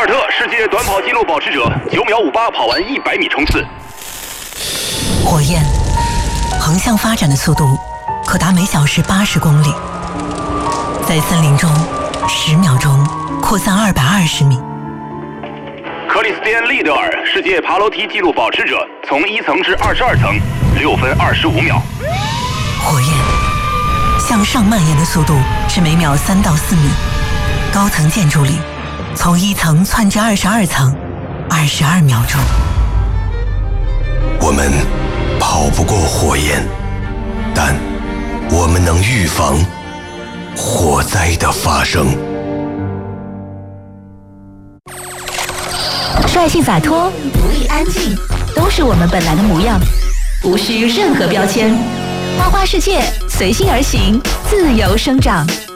尔特世界短跑纪录保持者9秒58跑完100米冲刺。 火焰横向发展的速度可达每小时80公里，在森林中10秒钟扩散220米。 克里斯蒂安·利德尔世界爬楼梯纪录保持者从1层至22层6分25秒。 火焰向上蔓延的速度是每秒3到4米，高层建筑里从1层窜至22层22秒钟。 我们跑不过火焰，但我们能预防火灾的发生。 率性洒脱，独立安静，都是我们本来的模样，无需任何标签。花花世界，随心而行，自由生长。